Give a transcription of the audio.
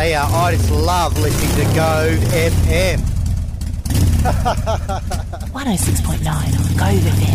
tell you, I just love listening to Gove FM. 106.9 on Gove FM.